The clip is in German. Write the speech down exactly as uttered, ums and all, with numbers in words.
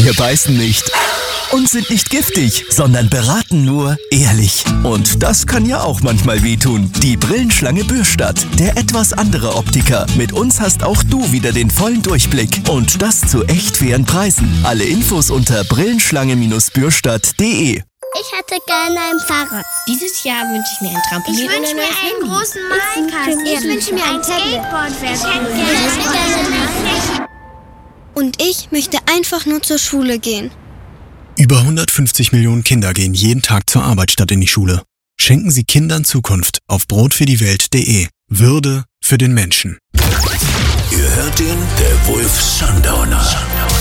Wir beißen nicht und sind nicht giftig, sondern beraten nur ehrlich. Und das kann ja auch manchmal wehtun. Die Brillenschlange Bürstadt, der etwas andere Optiker. Mit uns hast auch du wieder den vollen Durchblick. Und das zu echt fairen Preisen. Alle Infos unter brillenschlange Bürstadt punkt de. Ich hätte gerne ein Fahrrad. Dieses Jahr wünsche ich mir ein Trampolin. Ich wünsche mir einen großen Malkasten. Ich wünsche mir ein Skateboard. Und ich möchte einfach nur zur Schule gehen. Über hundertfünfzig Millionen Kinder gehen jeden Tag zur Arbeit statt in die Schule. Schenken Sie Kindern Zukunft auf brotfürdiewelt punkt de. Würde für den Menschen. Ihr hört den, der Wolf Sundowner.